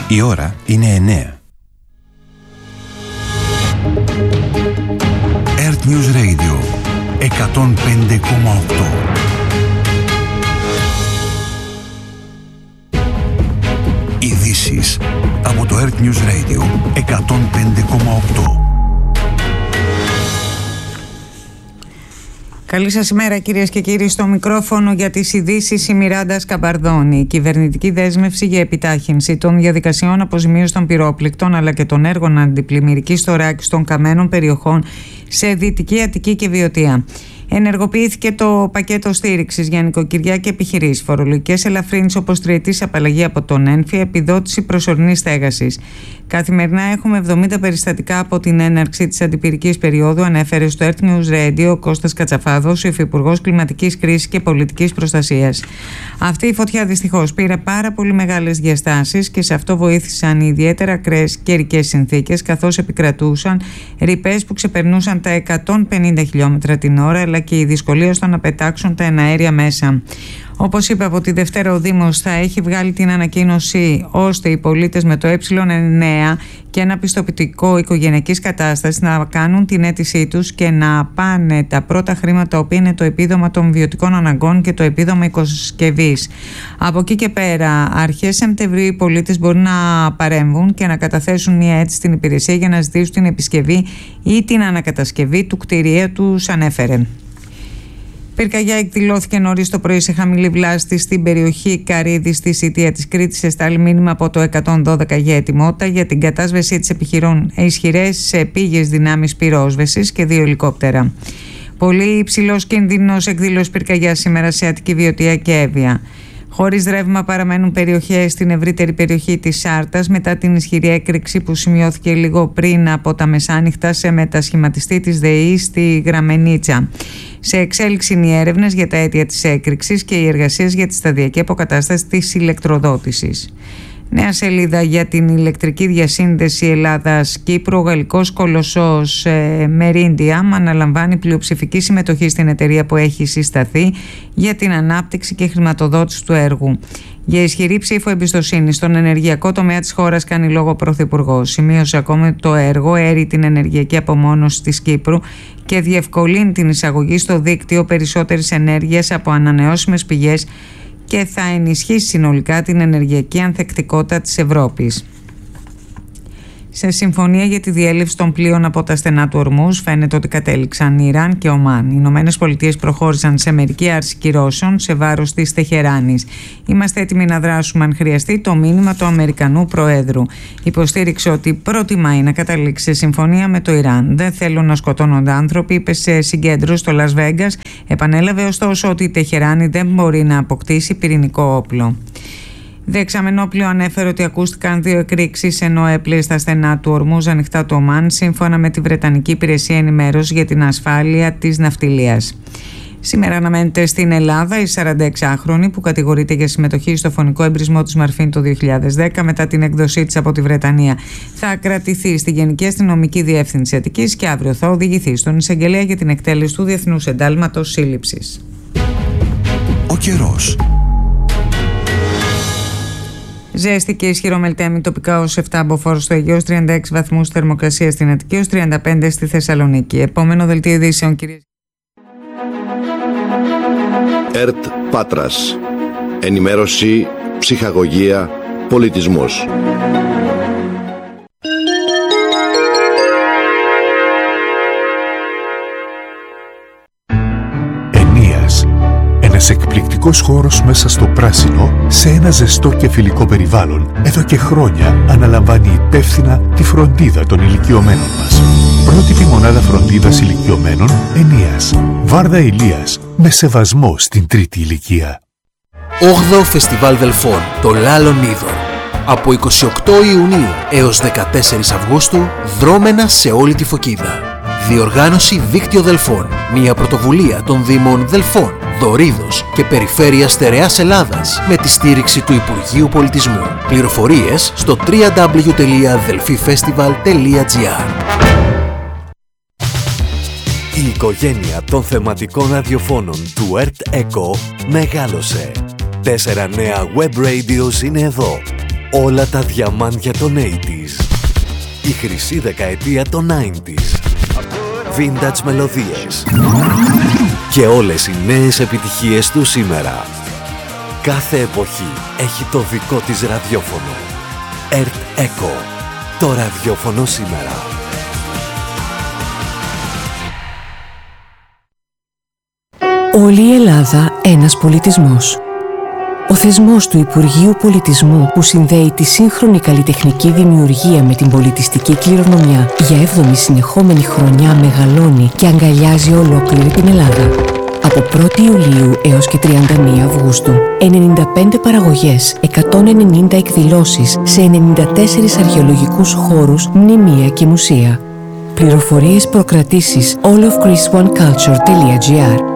Η ώρα είναι 9. Earth News Radio 105,8. Ειδήσεις από το Earth News Radio 105,8. Καλή σας ημέρα κυρίες και κύριοι. Στο μικρόφωνο για τις ειδήσεις η Μιράντα Σκαμπαρδόνη. Η κυβερνητική δέσμευση για επιτάχυνση των διαδικασιών αποζημίωσης των πυρόπληκτων αλλά και των έργων αντιπλημμυρικής θωράκισης των καμένων περιοχών σε Δυτική Αττική και Βιωτία. Ενεργοποιήθηκε το πακέτο στήριξης για νοικοκυριά και επιχειρήσεις, φορολογικές ελαφρύνσεις όπως τριετής απαλλαγή από τον ΕΝΦΙ, επιδότηση προσωρινής στέγασης. Καθημερινά έχουμε 70 περιστατικά από την έναρξη της αντιπυρικής περίοδου, ανέφερε στο Earth News Radio ο Κώστας Κατσαφάδος, υφυπουργός κλιματικής κρίσης και πολιτικής προστασίας. Αυτή η φωτιά δυστυχώς πήρε πάρα πολύ μεγάλες διαστάσεις και σε αυτό βοήθησαν οι ιδιαίτερα ακραίες καιρικές συνθήκες, καθώς επικρατούσαν ρηπές που ξεπερνούσαν τα 150 χιλιόμετρα την ώρα, αλλά και η δυσκολία στο να πετάξουν τα εναέρια μέσα. Όπως είπε, από τη Δευτέρα ο Δήμος θα έχει βγάλει την ανακοίνωση ώστε οι πολίτες με το Ε9 και ένα πιστοποιητικό οικογενειακής κατάστασης να κάνουν την αίτησή τους και να πάνε τα πρώτα χρήματα, οποία είναι το επίδομα των βιωτικών αναγκών και το επίδομα οικοσκευής. Από εκεί και πέρα, αρχές Σεπτεμβρίου, οι πολίτες μπορούν να παρέμβουν και να καταθέσουν μια αίτηση στην υπηρεσία για να ζητήσουν την επισκευή ή την ανακατασκευή του κτηρίου τους, ανέφερε. Πυρκαγιά εκδηλώθηκε νωρίς το πρωί σε χαμηλή βλάστη στην περιοχή Καρύδη στη Σιτία της Κρήτης. Εστάλει μήνυμα από το 112 για ετοιμότητα για την κατάσβεση της επιχειρών ισχυρές επίγειες δυνάμεις πυρόσβεσης και 2 ελικόπτερα. Πολύ υψηλός κίνδυνος εκδήλωση πυρκαγιά σήμερα σε Αττική, Βιωτία και Εύβοια. Χωρίς ρεύμα παραμένουν περιοχές στην ευρύτερη περιοχή της Σάρτας μετά την ισχυρή έκρηξη που σημειώθηκε λίγο πριν από τα μεσάνυχτα σε μετασχηματιστή της ΔΕΗ στη Γραμμενίτσα. Σε εξέλιξη είναι οι έρευνες για τα αίτια της έκρηξης και οι εργασίες για τη σταδιακή αποκατάσταση της ηλεκτροδότησης. Νέα σελίδα για την ηλεκτρική διασύνδεση Ελλάδας-Κύπρου. Ο γαλλικός κολοσσός Meridiam αναλαμβάνει πλειοψηφική συμμετοχή στην εταιρεία που έχει συσταθεί για την ανάπτυξη και χρηματοδότηση του έργου. Για ισχυρή ψήφο εμπιστοσύνη στον ενεργειακό τομέα της χώρας κάνει λόγο ο Πρωθυπουργός. Σημείωσε ακόμη ότι το έργο έρει την ενεργειακή απομόνωση της Κύπρου και διευκολύνει την εισαγωγή στο δίκτυο περισσότερης ενέργειας από ανανεώσιμες πηγές και θα ενισχύσει συνολικά την ενεργειακή ανθεκτικότητα της Ευρώπης. Σε συμφωνία για τη διέλευση των πλοίων από τα στενά του Ορμούζ φαίνεται ότι κατέληξαν η Ιράν και ο Ομάν. Οι Ηνωμένες Πολιτείες προχώρησαν σε μερική άρση κυρώσεων σε βάρος της Τεχεράνης. Είμαστε έτοιμοι να δράσουμε αν χρειαστεί, το μήνυμα του Αμερικανού Προέδρου. Υποστήριξε ότι προτιμάει να καταλήξει σε συμφωνία με το Ιράν. Δεν θέλουν να σκοτώνονται άνθρωποι, είπε σε συγκέντρωση στο Λας Βέγκας. Επανέλαβε ωστόσο ότι η Τεχεράνη δεν μπορεί να αποκτήσει πυρηνικό όπλο. Δεξαμενόπλαιο ανέφερε ότι ακούστηκαν 2 εκρήξεις ενώ έπλεε στα στενά του Ορμούζ ανοιχτά του Ομάν, σύμφωνα με τη Βρετανική Υπηρεσία Ενημέρωσης για την Ασφάλεια της Ναυτιλίας. Σήμερα αναμένεται στην Ελλάδα η 46χρονη που κατηγορείται για συμμετοχή στο φωνικό εμπρισμό του Σμαρφίν το 2010 μετά την έκδοσή της από τη Βρετανία. Θα κρατηθεί στη Γενική Αστυνομική Διεύθυνση Αττικής και αύριο θα οδηγηθεί στον εισαγγελέα για την εκτέλεση του Διεθνούς Εντάλματος Σύλληψης. Ο καιρός. Ζέστη και ισχυρό μελτέμι, τοπικά ως 7 μποφόρ στο Αιγαίο, 36 βαθμούς θερμοκρασία στην Αττική, ως 35 στη Θεσσαλονίκη. Επόμενο δελτίο ειδήσεων, κυρίες. ΕΡΤ Πάτρας. Ενημέρωση, ψυχαγωγία, πολιτισμός. Ένας εκπληκτικός χώρος μέσα στο πράσινο, σε ένα ζεστό και φιλικό περιβάλλον, εδώ και χρόνια αναλαμβάνει υπεύθυνα τη φροντίδα των ηλικιωμένων μας. Πρότυπη μονάδα φροντίδας ηλικιωμένων Ενίας. Βάρδα Ηλίας, με σεβασμό στην τρίτη ηλικία. 8ο Φεστιβάλ Δελφών, το Λάλον Είδωρ. Από 28 Ιουνίου έως 14 Αυγούστου, δρόμενα σε όλη τη Φωκίδα. Διοργάνωση Δίκτυο Δελφών, μια πρωτοβουλία των Δήμων Δελφών, Δωρίδος και Περιφέρειας Στερεάς Ελλάδας με τη στήριξη του Υπουργείου Πολιτισμού. Πληροφορίες στο www.delfifestival.gr. Η οικογένεια των θεματικών ραδιοφώνων του Earth Echo μεγάλωσε. 4 νέα web radios είναι εδώ. Όλα τα διαμάντια των 80s. Η χρυσή δεκαετία των 90s. Vintage μελωδίες. Και όλες οι νέες επιτυχίες του σήμερα. Κάθε εποχή έχει το δικό της ραδιόφωνο. Earth Echo. Το ραδιόφωνο σήμερα. Όλη η Ελλάδα ένας πολιτισμός. Ο θεσμός του Υπουργείου Πολιτισμού που συνδέει τη σύγχρονη καλλιτεχνική δημιουργία με την πολιτιστική κληρονομιά για 7η συνεχόμενη χρονιά μεγαλώνει και αγκαλιάζει ολόκληρη την Ελλάδα. Από 1η Ιουλίου έως και 31 Αυγούστου, 95 παραγωγές, 190 εκδηλώσεις σε 94 αρχαιολογικούς χώρους, μνημεία και μουσεία. Πληροφορίες προκρατήσεις allofchristoneculture.gr.